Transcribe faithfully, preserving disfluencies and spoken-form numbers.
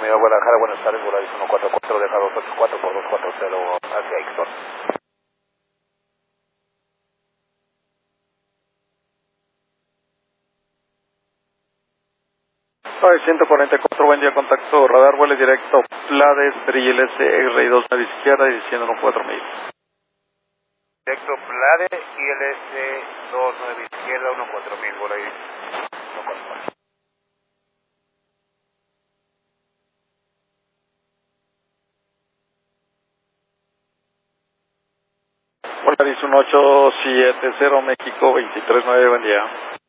Unidad Guadalajara, buenas tardes, Volaris uno cuatro cuatro, deja dos ocho cuatro por dos cuatro cero hacia Ixtor. Ay, ciento cuarenta y cuatro, buen día, contacto, radar, vuelo directo, Plades, I L S, R I dos nueve izquierda, diciendo uno cuatro mil. Directo Plade, I L S dos nueve izquierda, uno cuatro mil, Volaris uno cuatro cuatro. Volaris uno ocho siete cero, México veintitrés nueve, buen día.